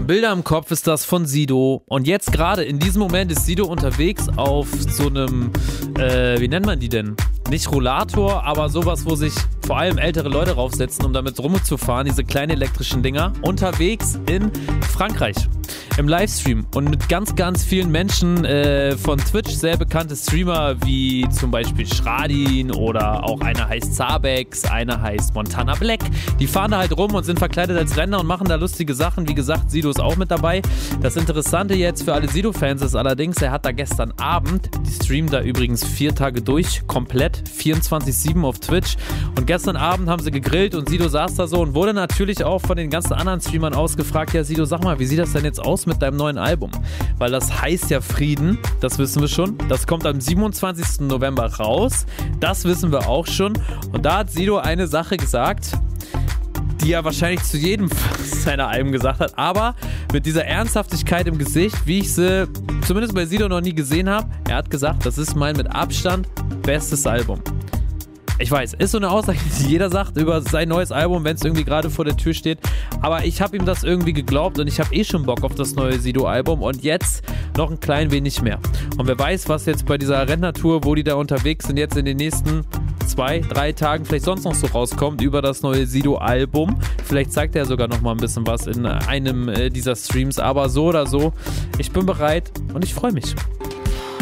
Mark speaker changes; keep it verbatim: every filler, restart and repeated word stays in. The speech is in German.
Speaker 1: Bilder im Kopf ist das von Sido. Und jetzt gerade in diesem Moment ist Sido unterwegs auf so einem, äh, wie nennt man die denn? Nicht Rollator, aber sowas, wo sich vor allem ältere Leute raufsetzen, um damit rumzufahren, diese kleinen elektrischen Dinger, unterwegs in Frankreich im Livestream und mit ganz, ganz vielen Menschen äh, von Twitch, sehr bekannte Streamer wie zum Beispiel Schradin oder auch einer heißt Zabex, einer heißt Montana Black. Die fahren da halt rum und sind verkleidet als Rentner und machen da lustige Sachen. Wie gesagt, Sido ist auch mit dabei. Das Interessante jetzt für alle Sido-Fans ist allerdings, er hat da gestern Abend, die streamen da übrigens vier Tage durch, komplett, vierundzwanzig sieben auf Twitch, und gestern Abend haben sie gegrillt und Sido saß da so und wurde natürlich auch von den ganzen anderen Streamern ausgefragt, ja Sido, sag mal, wie sieht das denn jetzt aus mit deinem neuen Album? Weil das heißt ja Frieden, das wissen wir schon, das kommt am siebenundzwanzigsten November raus, das wissen wir auch schon, und da hat Sido eine Sache gesagt, die er wahrscheinlich zu jedem seiner Alben gesagt hat, aber mit dieser Ernsthaftigkeit im Gesicht, wie ich sie zumindest bei Sido noch nie gesehen habe. Er hat gesagt, das ist mein mit Abstand bestes Album. Ich weiß, ist so eine Aussage, die jeder sagt über sein neues Album, wenn es irgendwie gerade vor der Tür steht. Aber ich habe ihm das irgendwie geglaubt und ich habe eh schon Bock auf das neue Sido-Album und jetzt noch ein klein wenig mehr. Und wer weiß, was jetzt bei dieser Rentnertour, wo die da unterwegs sind, jetzt in den nächsten zwei, drei Tagen vielleicht sonst noch so rauskommt über das neue Sido-Album. Vielleicht zeigt er sogar noch mal ein bisschen was in einem dieser Streams. Aber so oder so, ich bin bereit und ich freue mich.